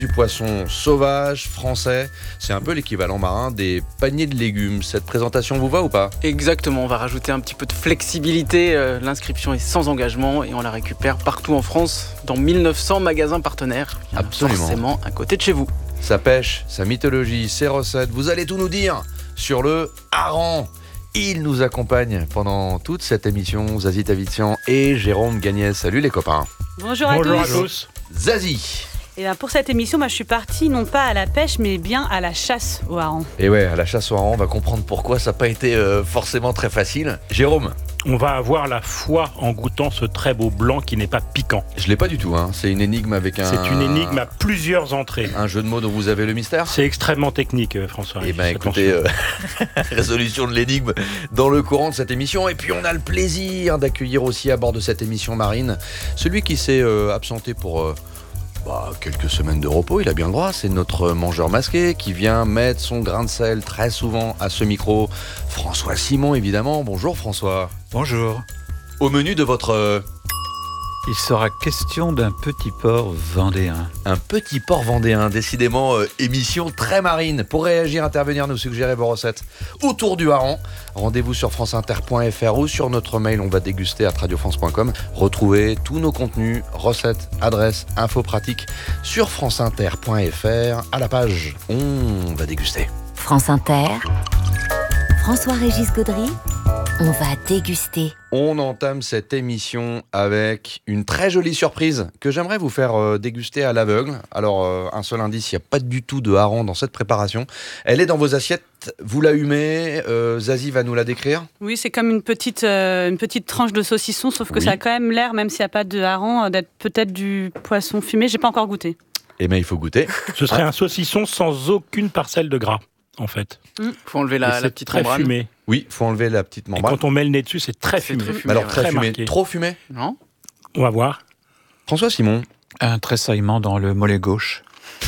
Du poisson sauvage, français, c'est un peu l'équivalent marin des paniers de légumes. Cette présentation vous va ou pas ? Exactement, on va rajouter un petit peu de flexibilité. L'inscription est sans engagement et on la récupère partout en France, dans 1900 magasins partenaires. Il y en a Absolument. forcément à côté de chez vous. Sa pêche, sa mythologie, ses recettes, vous allez tout nous dire sur le hareng. Il nous accompagne pendant toute cette émission, Zazie Tavitian et Jérôme Gagnès. Salut les copains. Bonjour à tous. Zazie. Et bien pour cette émission, je suis partie non pas à la pêche, mais bien à la chasse au hareng. Et ouais, à la chasse au hareng, on va comprendre pourquoi ça n'a pas été forcément très facile. Jérôme. On va avoir la foi en goûtant ce très beau blanc qui n'est pas piquant. Je l'ai pas du tout, hein. C'est une énigme avec un... C'est une énigme à plusieurs entrées. Un jeu de mots dont vous avez le mystère ? C'est extrêmement technique, François. Eh bien écoutez, résolution de l'énigme dans le courant de cette émission. Et puis on a le plaisir d'accueillir aussi à bord de cette émission marine celui qui s'est absenté pour... quelques semaines de repos, il a bien le droit. C'est notre mangeur masqué qui vient mettre son grain de sel très souvent à ce micro. François Simon, évidemment. Bonjour François. Bonjour. Au menu de votre... Il sera question d'un petit port vendéen. Un petit port vendéen, décidément émission très marine. Pour réagir, intervenir, nous suggérer vos recettes autour du hareng. Rendez-vous sur franceinter.fr ou sur notre mail, on va déguster à radiofrance.com. Retrouvez tous nos contenus, recettes, adresses, infos pratiques sur franceinter.fr à la page On va déguster. France Inter, François-Régis Gaudry, on va déguster. On entame cette émission avec une très jolie surprise que j'aimerais vous faire déguster à l'aveugle. Alors, un seul indice, il n'y a pas du tout de hareng dans cette préparation. Elle est dans vos assiettes, vous la humez, Zazie va nous la décrire. Oui, c'est comme une petite tranche de saucisson, sauf que Oui. ça a quand même l'air, même s'il n'y a pas de hareng, d'être peut-être du poisson fumé. J'ai pas encore goûté. Eh bien, il faut goûter. Ce serait un saucisson sans aucune parcelle de gras, en fait. Faut enlever Et la c'est petite très membrane. fumé. Oui, il faut enlever la petite Et membrane. quand on met le nez dessus, c'est très C'est fumé. très fumé. Mais alors, très fumé. marqué. Trop fumé. Non ? On va voir. François Simon. Un tressaillement dans le mollet gauche.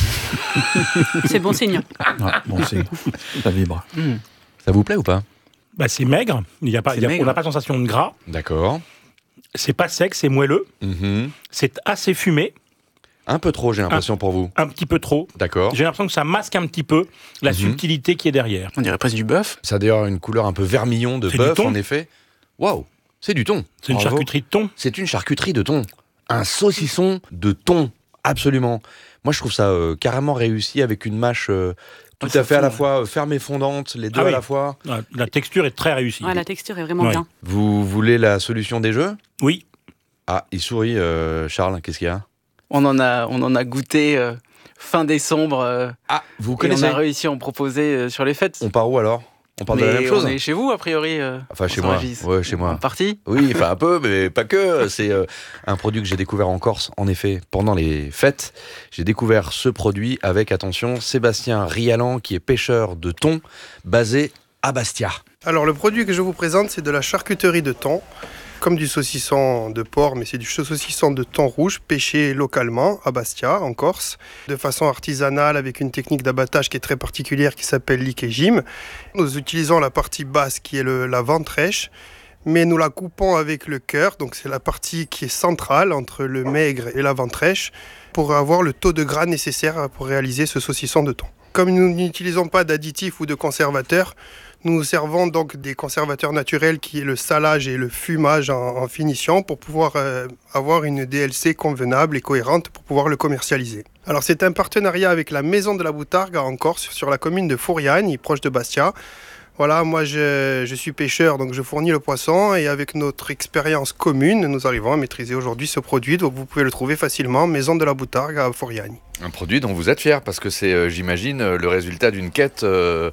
C'est bon signe. Ouais, bon, ça vibre. Ça vous plaît ou pas ? C'est maigre. C'est maigre. On n'a pas de sensation de gras. D'accord. C'est pas sec, c'est moelleux. Mhm. C'est assez fumé. Un peu trop, j'ai l'impression pour vous. Un petit peu trop. D'accord. J'ai l'impression que ça masque un petit peu la subtilité qui est derrière. On dirait presque du bœuf. Ça a d'ailleurs une couleur un peu vermillon de C'est bœuf, du thon. en effet. Waouh, c'est du thon. C'est une Bravo. charcuterie de thon. C'est une charcuterie de thon. Un saucisson de thon, absolument. Moi, je trouve ça carrément réussi avec une mâche tout ça à fait à fond, la ouais. fois ferme et fondante, les deux Ah à oui. la fois. La texture est très réussie. Ouais, la texture est vraiment Ouais. bien. Vous voulez la solution des jeux ? Oui. Ah, il sourit, Charles, qu'est-ce qu'il y a ? On en a goûté fin décembre. Ah, vous Et on connaissez ? a réussi à en proposer sur les fêtes. On part où alors ? On parle de la Mais même chose ? on est chez vous, a priori. Enfin, chez François moi. Régis. Ouais, chez moi. En partie. Oui, enfin un peu, mais pas que. C'est un produit que j'ai découvert en Corse, en effet, pendant les fêtes. J'ai découvert ce produit avec, attention, Sébastien Rialan, qui est pêcheur de thon, basé à Bastia. Alors le produit que je vous présente, c'est de la charcuterie de thon, comme du saucisson de porc, mais c'est du saucisson de thon rouge pêché localement à Bastia, en Corse, de façon artisanale avec une technique d'abattage qui est très particulière qui s'appelle l'ikejim. Nous utilisons la partie basse qui est la ventrèche, mais nous la coupons avec le cœur, donc c'est la partie qui est centrale entre le maigre et la ventrèche, pour avoir le taux de gras nécessaire pour réaliser ce saucisson de thon. Comme nous n'utilisons pas d'additifs ou de conservateurs, nous servons donc des conservateurs naturels qui est le salage et le fumage en finition pour pouvoir avoir une DLC convenable et cohérente pour pouvoir le commercialiser. Alors c'est un partenariat avec la Maison de la Boutargue en Corse sur la commune de Fouriane, proche de Bastia. Voilà, moi je suis pêcheur, donc je fournis le poisson et avec notre expérience commune, nous arrivons à maîtriser aujourd'hui ce produit. Donc vous pouvez le trouver facilement, Maison de la Boutargue à Fouriane. Un produit dont vous êtes fier, parce que c'est, j'imagine, le résultat d'une quête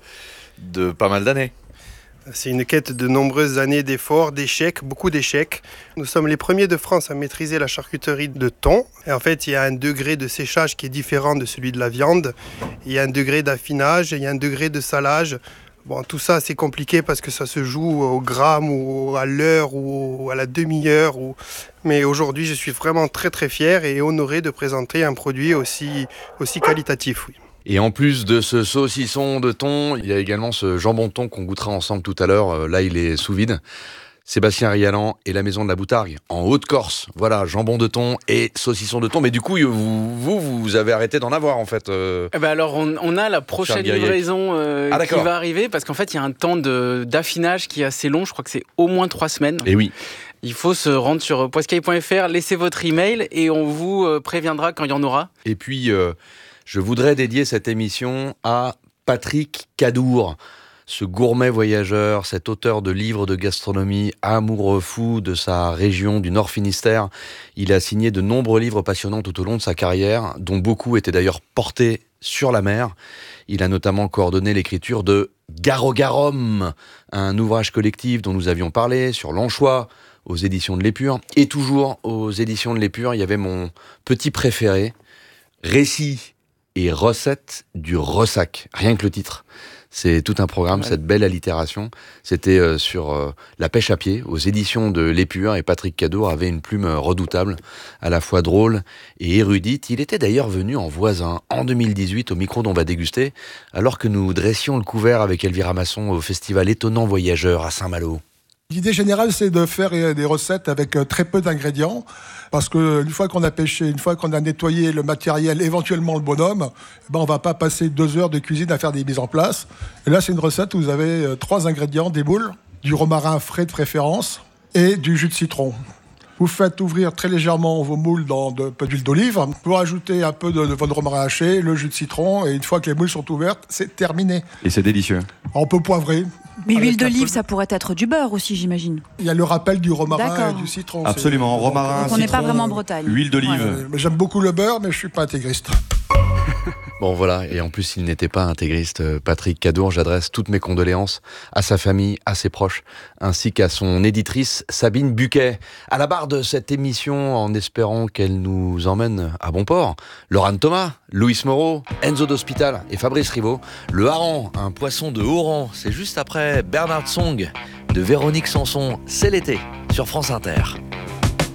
de pas mal d'années. C'est une quête de nombreuses années d'efforts, d'échecs, beaucoup d'échecs. Nous sommes les premiers de France à maîtriser la charcuterie de thon. Et en fait, il y a un degré de séchage qui est différent de celui de la viande. Il y a un degré d'affinage, il y a un degré de salage. Bon, tout ça, c'est compliqué parce que ça se joue au gramme ou à l'heure ou à la demi-heure. Mais aujourd'hui, je suis vraiment très très fier et honoré de présenter un produit aussi qualitatif. Oui. Et en plus de ce saucisson de thon, il y a également ce jambon de thon qu'on goûtera ensemble tout à l'heure. Là, il est sous vide. Sébastien Rialan et la Maison de la Boutargue, en Haute-Corse. Voilà, jambon de thon et saucisson de thon. Mais du coup, vous avez arrêté d'en avoir, en fait. Alors, on a la prochaine Charles livraison qui va arriver, parce qu'en fait, il y a un temps d'affinage qui est assez long. Je crois que c'est au moins 3 semaines. Et oui. Il faut se rendre sur poiscaille.fr, laisser votre email et on vous préviendra quand il y en aura. Et puis, je voudrais dédier cette émission à Patrick Cadour, ce gourmet voyageur, cet auteur de livres de gastronomie, amoureux fou de sa région du Nord Finistère. Il a signé de nombreux livres passionnants tout au long de sa carrière, dont beaucoup étaient d'ailleurs portés sur la mer. Il a notamment coordonné l'écriture de Garogarum, un ouvrage collectif dont nous avions parlé sur l'anchois, aux éditions de l'Épure. Et toujours aux éditions de l'Épure, il y avait mon petit préféré, Récits et recettes du ressac. Rien que le titre. C'est tout un programme, cette belle allitération. C'était sur la pêche à pied, aux éditions de l'Épure, et Patrick Cadour avait une plume redoutable, à la fois drôle et érudite. Il était d'ailleurs venu en voisin, en 2018, au micro d'On va déguster, alors que nous dressions le couvert avec Elvira Masson au festival Étonnant Voyageur à Saint-Malo. L'idée générale, c'est de faire des recettes avec très peu d'ingrédients, parce qu'une fois qu'on a pêché, une fois qu'on a nettoyé le matériel, éventuellement le bonhomme, on va pas passer 2 heures de cuisine à faire des mises en place. Et là, c'est une recette où vous avez 3 ingrédients, des moules, du romarin frais de préférence et du jus de citron. Vous faites ouvrir très légèrement vos moules dans un peu d'huile d'olive. Vous rajoutez un peu de votre romarin haché, le jus de citron, et une fois que les moules sont ouvertes, c'est terminé. Et c'est délicieux. On peut poivrer. Mais l'huile d'olive, ça pourrait être du beurre aussi, j'imagine. Il y a le rappel du romarin D'accord. et du citron. Absolument, romarin, donc on n'est pas vraiment en Bretagne. Huile d'olive. Ouais, j'aime beaucoup le beurre, mais je suis pas intégriste. Bon voilà, et en plus il n'était pas intégriste, Patrick Cadour. J'adresse toutes mes condoléances à sa famille, à ses proches, ainsi qu'à son éditrice Sabine Buquet. À la barre de cette émission, en espérant qu'elle nous emmène à bon port, Laurent Thomas, Louis Moreau, Enzo d'Hospital et Fabrice Rivaud. Le hareng, un poisson de haut rang, c'est juste après Bernard Song de Véronique Sanson. C'est l'été sur France Inter.